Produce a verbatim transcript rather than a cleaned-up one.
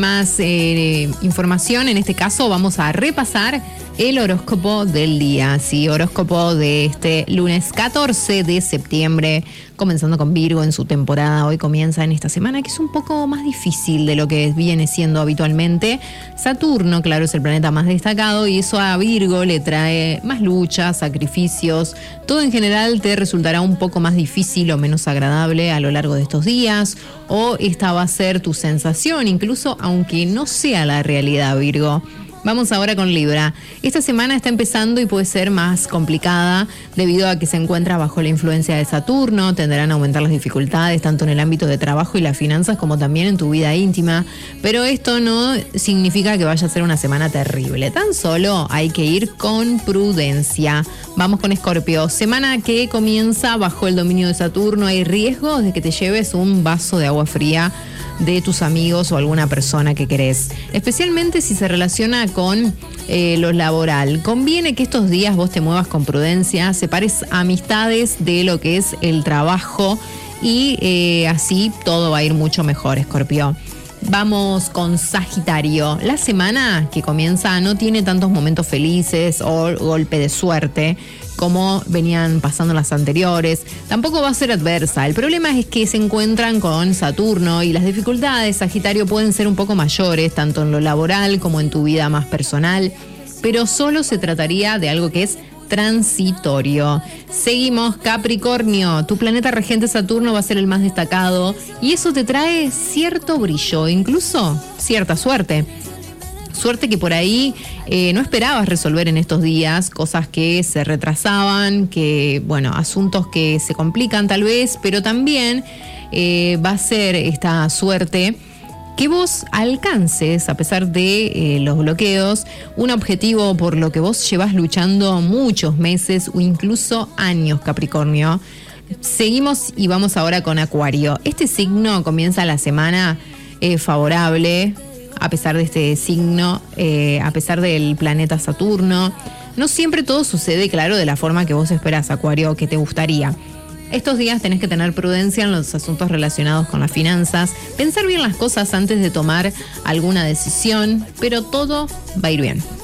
Más eh, información, en este caso vamos a repasar el horóscopo del día, sí, horóscopo de este lunes catorce de septiembre, comenzando con Virgo en su temporada. Hoy comienza en esta semana que es un poco más difícil de lo que viene siendo habitualmente. Saturno, claro, es el planeta más destacado y eso a Virgo le trae más luchas, sacrificios. Todo en general te resultará un poco más difícil o menos agradable a lo largo de estos días, o esta va a ser tu sensación, incluso aunque no sea la realidad, Virgo. Vamos ahora con Libra. Esta semana está empezando y puede ser más complicada debido a que se encuentra bajo la influencia de Saturno. Tenderán a aumentar las dificultades tanto en el ámbito de trabajo y las finanzas como también en tu vida íntima. Pero esto no significa que vaya a ser una semana terrible. Tan solo hay que ir con prudencia. Vamos con Escorpio. Semana que comienza bajo el dominio de Saturno. Hay riesgos de que te lleves un vaso de agua fría de tus amigos o alguna persona que querés, especialmente si se relaciona con eh, lo laboral. Conviene que estos días vos te muevas con prudencia, separes amistades de lo que es el trabajo y eh, así todo va a ir mucho mejor, Escorpio. Vamos con Sagitario. La semana que comienza no tiene tantos momentos felices o golpe de suerte como venían pasando las anteriores. Tampoco va a ser adversa. El problema es que se encuentran con Saturno y las dificultades, Sagitario, pueden ser un poco mayores, tanto en lo laboral como en tu vida más personal, pero solo se trataría de algo que es transitorio. Seguimos, Capricornio. Tu planeta regente Saturno va a ser el más destacado y eso te trae cierto brillo, incluso cierta suerte. Suerte que por ahí eh, no esperabas resolver en estos días, cosas que se retrasaban, que, bueno, asuntos que se complican tal vez, pero también eh, va a ser esta suerte que vos alcances, a pesar de eh, los bloqueos, un objetivo por lo que vos llevas luchando muchos meses o incluso años, Capricornio. Seguimos y vamos ahora con Acuario. Este signo comienza la semana eh, favorable, a pesar de este signo, eh, a pesar del planeta Saturno. No siempre todo sucede, claro, de la forma que vos esperás, Acuario, que te gustaría. Estos días tenés que tener prudencia en los asuntos relacionados con las finanzas, pensar bien las cosas antes de tomar alguna decisión, pero todo va a ir bien.